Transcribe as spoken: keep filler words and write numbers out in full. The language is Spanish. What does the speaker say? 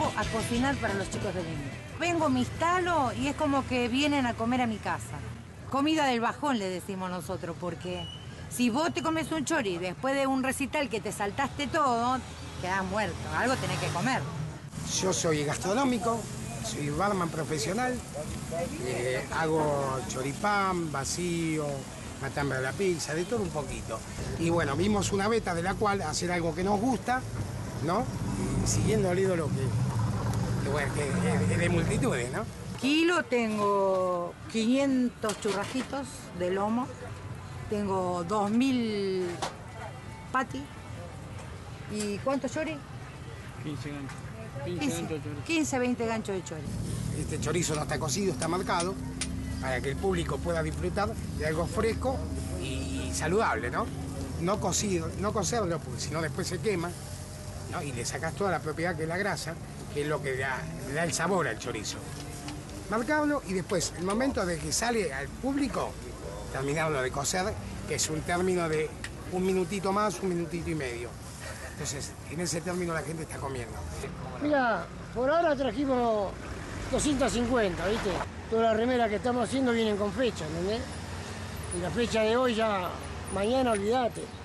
dedico a cocinar para los chicos de Lima. Vengo, me instalo y es como que vienen a comer a mi casa. Comida del bajón, le decimos nosotros, porque si vos te comes un chori después de un recital que te saltaste todo, quedás muerto. Algo tenés que comer. Yo soy gastronómico, soy barman profesional, eh, hago choripán, vacío, matambre a la pizza, de todo un poquito. Y bueno, vimos una beta de la cual hacer algo que nos gusta, ¿no? Y siguiendo el ídolo que, que, bueno, que es de multitudes, ¿no? Kilo tengo quinientos churrasquitos de lomo, tengo dos mil pati. ¿Y cuántos chori? quince ganchos. quince, veinte ganchos de chori. Este chorizo no está cocido, está marcado, para que el público pueda disfrutar de algo fresco y saludable, ¿no? No cocido, no cocerlo, porque si no después se quema, ¿no? Y le sacas toda la propiedad que es la grasa, que es lo que da, le da el sabor al chorizo. Marcarlo y después, el momento de que sale al público, terminarlo de cocer, que es un término de un minutito más, un minutito y medio. Entonces, en ese término la gente está comiendo. Mira, por ahora trajimos doscientos cincuenta, ¿viste? Todas las remeras que estamos haciendo vienen con fecha, ¿entendés? Y la fecha de hoy ya, mañana olvídate.